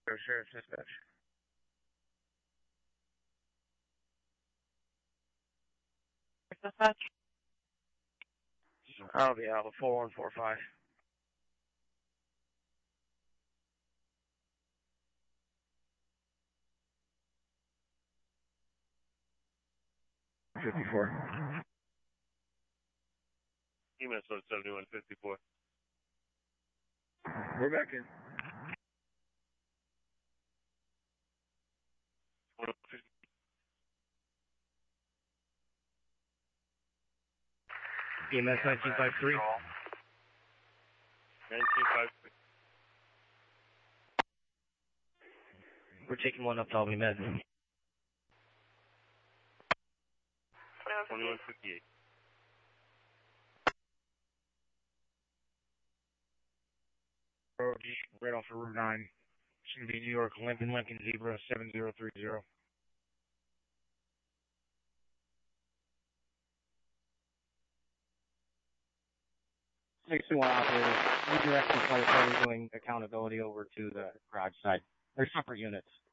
Sheriff's Dispatch. Dispatch? I'll be out of 4145. Minnesota 7154. We're back in. EMS 1953. 1953. We're taking one up to Albany Med. 2158. Road, right off of Route 9. It's going to be New York, Lincoln Zebra 7030. Next one operator, redirect the flight doing accountability over to the garage side. They're separate units.